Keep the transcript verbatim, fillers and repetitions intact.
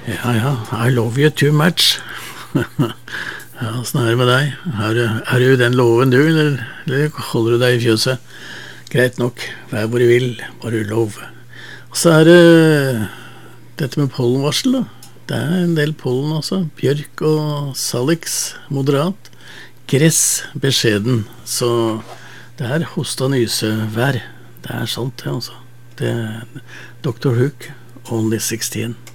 Ja, ja, I love you too much. Ja, sånn er det med deg. Er du, er du den loven du, eller, eller holder du deg i fjøset? Greit nok, vær hvor du vil, bare lov. Og så er det dette med pollenvarsel da. Det er en del pollen også. Bjørk og salix, moderat. Gress, beskjeden. Så det er hoste og nyse vær. Det er sant det altså. Det er doktor Hook, Only sixteen.